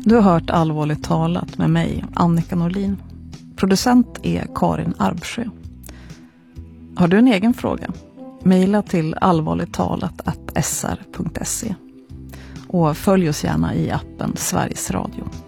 Du har hört Allvarligt talat med mig, Annika Norlin. Producent är Karin Arbsjö. Har du en egen fråga? Maila till allvarligttalat@sr.se och följ oss gärna i appen Sveriges Radio.